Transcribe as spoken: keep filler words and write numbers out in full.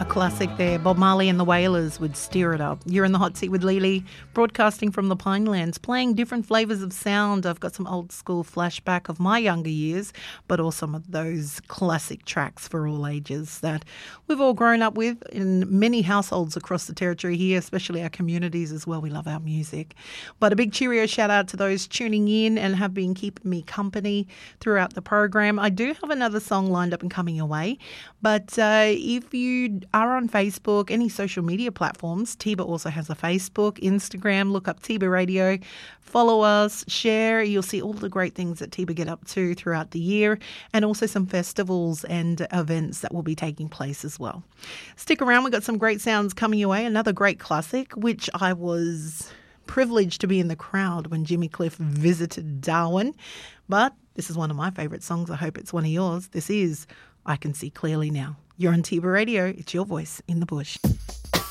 A classic there. Bob Marley and the Wailers would Steer It Up. You're in the hot seat with Lily, broadcasting from the Pinelands, playing different flavours of sound. I've got some old school flashback of my younger years, but also some of those classic tracks for all ages that we've all grown up with in many households across the territory here, especially our communities as well. We love our music. But a big cheerio shout out to those tuning in and have been keeping me company throughout the program. I do have another song lined up and coming your way, but uh, if you are on Facebook, any social media platforms, Tiba also has a Facebook, Instagram, look up Tiba Radio, follow us, share. You'll see all the great things that Tiba get up to throughout the year, and also some festivals and events that will be taking place as well. Stick around, we've got some great sounds coming your way. Another great classic, which I was privileged to be in the crowd when Jimmy Cliff visited Darwin, but this is one of my favourite songs. I hope it's one of yours. This is I Can See Clearly Now. You're on Tiba Radio. It's your voice in the bush.